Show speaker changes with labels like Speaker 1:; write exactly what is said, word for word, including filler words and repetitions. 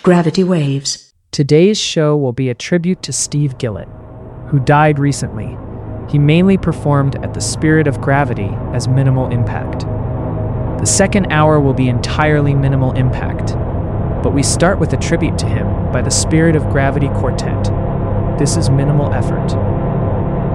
Speaker 1: Gravity Waves.
Speaker 2: Today's show will be a tribute to Steve Gillett, who died recently. He mainly performed at the Spirit of Gravity as Minimal Impact. The second hour will be entirely minimal impact, but we start with a tribute to him by the Spirit of Gravity Quartet. This is Minimal Effort.